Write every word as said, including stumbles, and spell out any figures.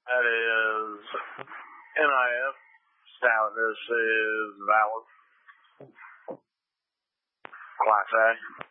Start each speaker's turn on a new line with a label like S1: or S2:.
S1: That is N I F. Stoutness is valid. Class A.